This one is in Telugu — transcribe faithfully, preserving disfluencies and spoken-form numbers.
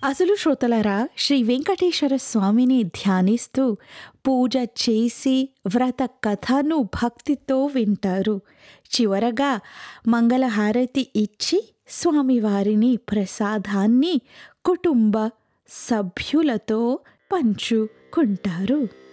అసలు శ్రోతలారా, శ్రీ వెంకటేశ్వర స్వామిని ధ్యానిస్తూ పూజ చేసి వ్రత కథను భక్తితో వింటారు. చివరగా మంగళహారతి ఇచ్చి స్వామివారిని ప్రసాదాన్ని కుటుంబ సభ్యులతో పంచుకుంటారు.